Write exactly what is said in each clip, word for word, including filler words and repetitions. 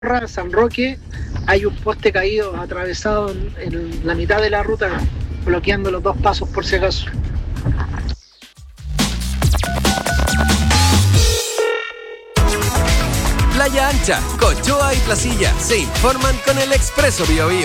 San Roque, hay un poste caído atravesado en, en la mitad de la ruta, bloqueando los dos pasos por si acaso. Playa Ancha, Cochoa y Placilla se informan con el Expreso Biobío.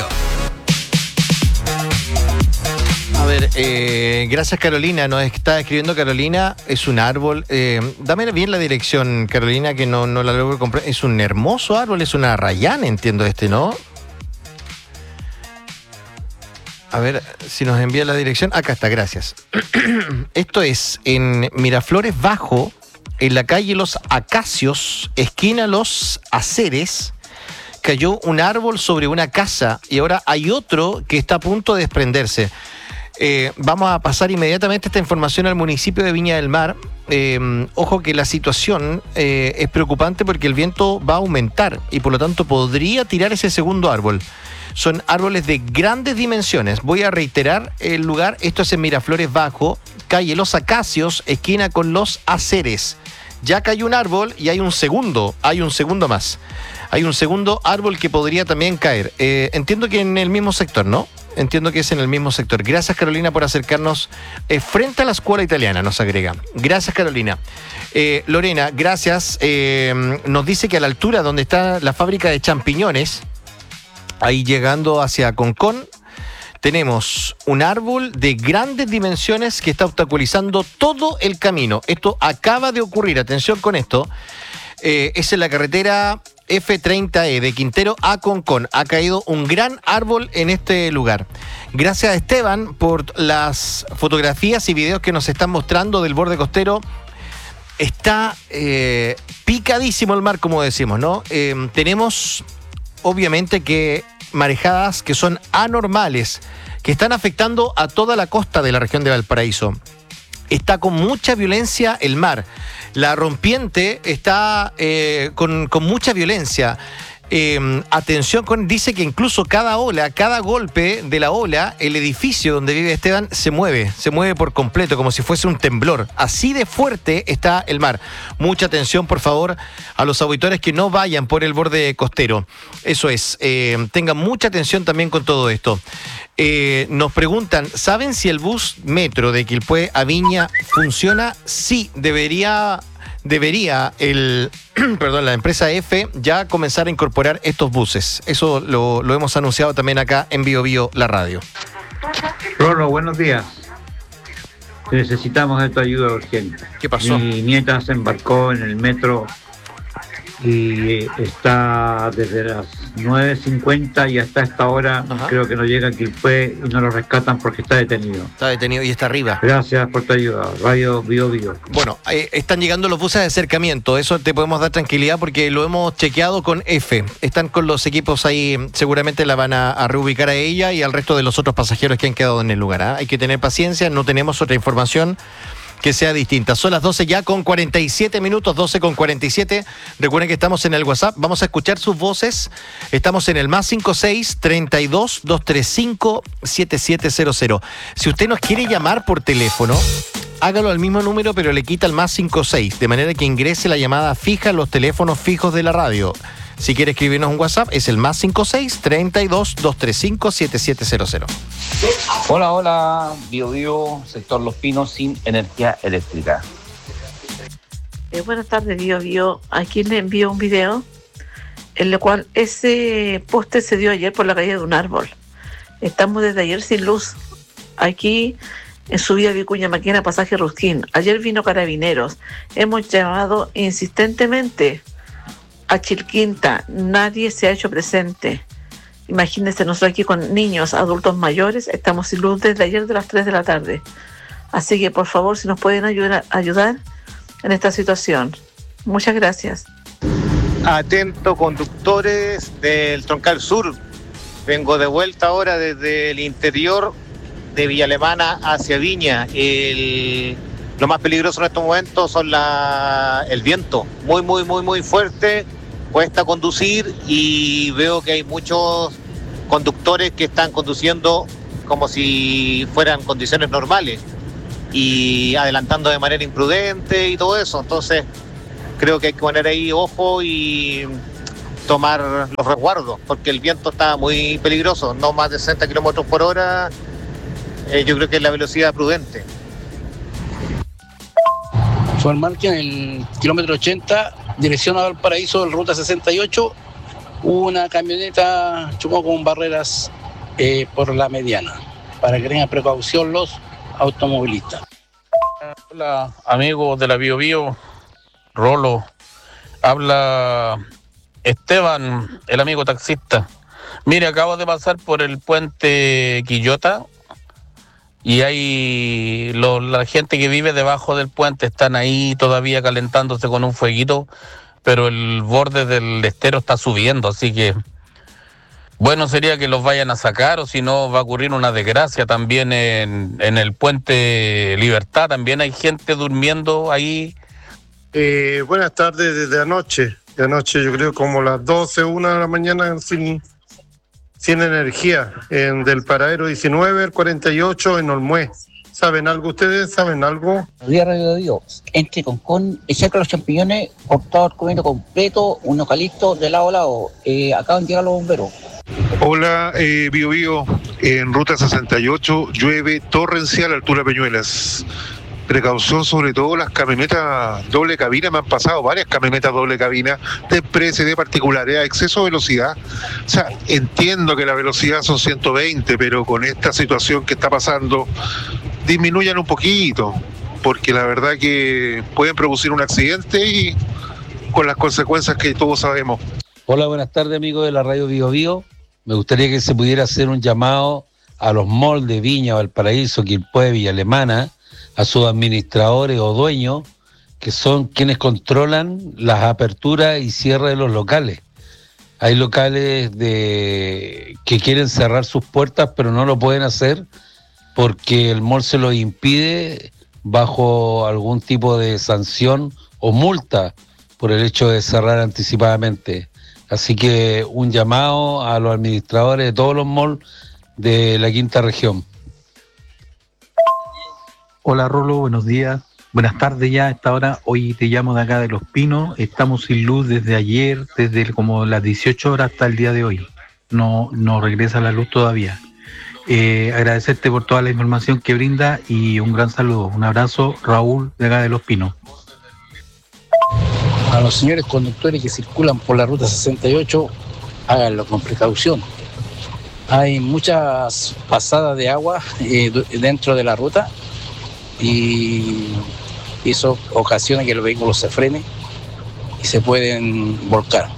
A ver, eh, gracias Carolina, nos está escribiendo Carolina, es un árbol, eh, dame bien la dirección Carolina que no, no la logro comprar, es un hermoso árbol, es una rayana, entiendo este, ¿no? A ver si nos envía la dirección, acá está, gracias. Esto es en Miraflores Bajo, en la calle Los Acacios, esquina Los Aceres, cayó un árbol sobre una casa y ahora hay otro que está a punto de desprenderse. Eh, vamos a pasar inmediatamente esta información al municipio de Viña del Mar. Eh, ojo que la situación eh, es preocupante porque el viento va a aumentar y por lo tanto podría tirar ese segundo árbol. Son árboles de grandes dimensiones. Voy a reiterar el lugar. Esto es en Miraflores Bajo, calle Los Acacios, esquina con Los Aceres. Ya cayó un árbol y hay un segundo, hay un segundo más. Hay un segundo árbol que podría también caer. Eh, entiendo que en el mismo sector, ¿no? Entiendo que es en el mismo sector. Gracias, Carolina, por acercarnos eh, frente a la escuela italiana, nos agrega. Gracias, Carolina. Eh, Lorena, gracias. Eh, nos dice que a la altura donde está la fábrica de champiñones, ahí llegando hacia Concón, tenemos un árbol de grandes dimensiones que está obstaculizando todo el camino. Esto acaba de ocurrir, atención con esto. Eh, es en la carretera F treinta E de Quintero a Concón. Ha caído un gran árbol en este lugar. Gracias a Esteban por las fotografías y videos que nos están mostrando del borde costero. Está eh, picadísimo el mar, como decimos, ¿no? Eh, tenemos, obviamente, que marejadas que son anormales, que están afectando a toda la costa de la región de Valparaíso. Está con mucha violencia el mar. La rompiente está eh, con, con mucha violencia. Eh, atención con, dice que incluso cada ola, cada golpe de la ola, el edificio donde vive Esteban se mueve, se mueve por completo, como si fuese un temblor. Así de fuerte está el mar. Mucha atención, por favor, a los auditores que no vayan por el borde costero. Eso es, eh, tengan mucha atención también con todo esto. Eh, nos preguntan, ¿saben si el bus metro de Quilpué a Viña funciona? Sí, debería... Debería el, perdón, la empresa F ya comenzar a incorporar estos buses. Eso lo, lo hemos anunciado también acá en Bio Bio, la radio. Rorro, buenos días. Necesitamos de tu ayuda urgente. ¿Qué pasó? Mi nieta se embarcó en el metro y está desde las nueve cincuenta y hasta esta hora. Ajá. Creo que no llega a Quilpué y no lo rescatan porque está detenido. Está detenido y está arriba. Gracias por tu ayuda. Radio Bio Bio. Bueno, eh, están llegando los buses de acercamiento. Eso te podemos dar tranquilidad porque lo hemos chequeado con F. Están con los equipos ahí. Seguramente la van a, a reubicar a ella y al resto de los otros pasajeros que han quedado en el lugar. ¿eh? Hay que tener paciencia. No tenemos otra información que sea distinta. Son las doce ya con cuarenta y siete minutos, doce con cuarenta y siete. Recuerden que estamos en el WhatsApp, vamos a escuchar sus voces. Estamos en el más cincuenta y seis, treinta y dos, doscientos treinta y cinco, setenta y siete cero cero. Si usted nos quiere llamar por teléfono, hágalo al mismo número, pero le quita el más cincuenta y seis, de manera que ingrese la llamada fija en los teléfonos fijos de la radio. Si quiere escribirnos un WhatsApp, es el más cincuenta y seis, treinta y dos, doscientos treinta y cinco, setenta y siete cero cero. Hola, hola, Bio Bio, sector Los Pinos sin energía eléctrica. Eh, buenas tardes, Bio Bio. Aquí le envío un video en el cual ese poste se dio ayer por la caída de un árbol. Estamos desde ayer sin luz. Aquí en subida Vicuña Maquena, pasaje Rusquín. Ayer vino Carabineros. Hemos llamado insistentemente a Chilquinta. Nadie se ha hecho presente. Imagínense, nosotros aquí con niños, adultos mayores, estamos sin luz desde ayer de las tres de la tarde. Así que, por favor, si nos pueden ayudar, ayudar en esta situación. Muchas gracias. Atento, conductores del Troncal Sur. Vengo de vuelta ahora desde el interior de Villa Alemana hacia Viña. El, lo más peligroso en estos momentos son la, el viento. Muy, muy, muy, muy fuerte. Cuesta conducir y veo que hay muchos conductores que están conduciendo como si fueran condiciones normales y adelantando de manera imprudente y todo eso. Entonces creo que hay que poner ahí ojo y tomar los resguardos, porque el viento está muy peligroso, no más de sesenta kilómetros por hora, eh, yo creo que es la velocidad prudente. Informar que en el kilómetro ochenta, dirección a Valparaíso, en ruta sesenta y ocho, una camioneta chocó con barreras eh, por la mediana, para que tengan precaución los automovilistas. Hola, amigos de la Bio Bio, Rolo, habla Esteban, el amigo taxista. Mire, acabo de pasar por el puente Quillota y hay lo, la gente que vive debajo del puente están ahí todavía calentándose con un fueguito, pero el borde del estero está subiendo, así que bueno sería que los vayan a sacar, o si no va a ocurrir una desgracia también en, en el puente Libertad. También hay gente durmiendo ahí. Eh, buenas tardes, desde anoche. De anoche yo creo como las doce, una de la mañana sin, sin energía. En del paradero diecinueve, el cuarenta y ocho en Olmué. ¿Saben algo ustedes? ¿Saben algo? Día Radio Dios, entre con con, saca los champiñones, cortado el comino completo, un eucalipto de lado a lado. Eh, acaban de llegar los bomberos. Hola, eh, Bio Bio, en ruta sesenta y ocho llueve torrencial a altura de Peñuelas. Precaución sobre todo las camionetas doble cabina, me han pasado varias camionetas doble cabina de empresas y de particulares a exceso de velocidad. O sea, entiendo que la velocidad son ciento veinte, pero con esta situación que está pasando, disminuyan un poquito, porque la verdad que pueden producir un accidente y con las consecuencias que todos sabemos. Hola, buenas tardes, amigos de la Radio Bio Bio. Me gustaría que se pudiera hacer un llamado a los malls de Viña, Valparaíso, Quilpué, Villa Alemana, a sus administradores o dueños, que son quienes controlan las aperturas y cierres de los locales. Hay locales de que quieren cerrar sus puertas, pero no lo pueden hacer porque el mall se lo impide bajo algún tipo de sanción o multa por el hecho de cerrar anticipadamente. Así que un llamado a los administradores de todos los malls de la quinta región. Hola Rolo, buenos días, buenas tardes ya a esta hora. Hoy te llamo de acá de Los Pinos. Estamos sin luz desde ayer, desde como las dieciocho horas hasta el día de hoy. No, no regresa la luz todavía. Eh, agradecerte por toda la información que brinda y un gran saludo. Un abrazo, Raúl, de acá de Los Pinos. A los señores conductores que circulan por la ruta sesenta y ocho, háganlo con precaución. Hay muchas pasadas de agua eh, dentro de la ruta y eso ocasiona que los vehículos se frenen y se pueden volcar.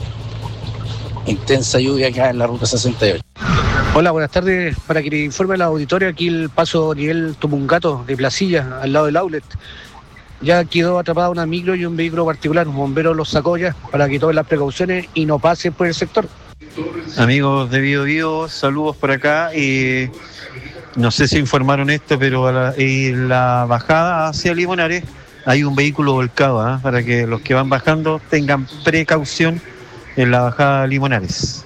Intensa lluvia acá en la ruta sesenta y ocho. Hola, buenas tardes. Para que le informe al auditorio, aquí el paso nivel Tumungato de Placilla, al lado del outlet. Ya quedó atrapada una micro y un vehículo particular. Un bombero los sacó ya para que tomen las precauciones y no pasen por el sector. Amigos de Bio Bio, saludos por acá. Eh, no sé si informaron esto, pero a la, en la bajada hacia Limonares hay un vehículo volcado, ¿eh? Para que los que van bajando tengan precaución en la bajada de Limonares.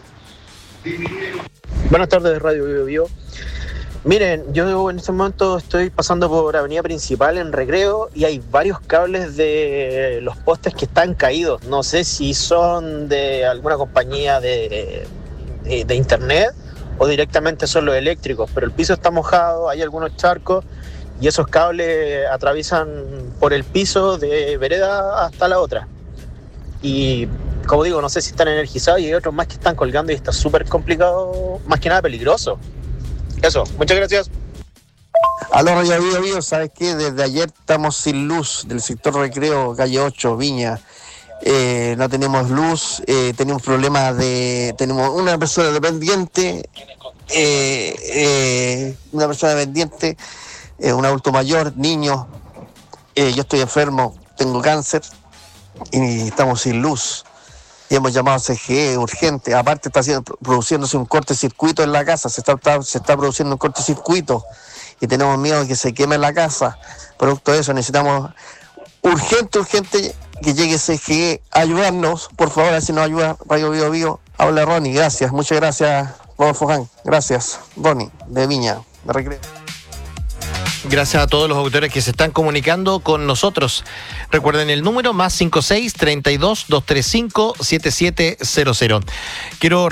Buenas tardes, Radio Bio Bio. Miren, yo en este momento estoy pasando por Avenida Principal en Recreo y hay varios cables de los postes que están caídos. No sé si son de alguna compañía de, de, de internet o directamente son los eléctricos, pero el piso está mojado, hay algunos charcos y esos cables atraviesan por el piso de vereda hasta la otra. Y como digo, no sé si están energizados y hay otros más que están colgando y está súper complicado, más que nada peligroso. Eso, muchas gracias. Aló, Radio Bio Bio, ¿sabes qué? Desde ayer estamos sin luz del sector Recreo, calle ocho, Viña. Eh, no tenemos luz, eh, tenemos problemas de... Tenemos una persona dependiente, eh, eh, una persona dependiente, eh, un adulto mayor, niños. Eh, yo estoy enfermo, tengo cáncer y estamos sin luz. Y hemos llamado a C G E urgente. Aparte está haciendo, produciéndose un cortocircuito en la casa, se está, está, se está produciendo un cortocircuito y tenemos miedo de que se queme la casa. Producto de eso necesitamos urgente, urgente que llegue C G E a ayudarnos. Por favor, a ver si nos ayuda Radio Bio Bio. Habla Ronnie, gracias, muchas gracias, Rodolfo Jan. Gracias, Ronnie, de Viña, de Recreo. Gracias a todos los auditores que se están comunicando con nosotros. Recuerden el número más cinco seis, treinta y dos, doscientos treinta y cinco, setenta y siete cero cero. Quiero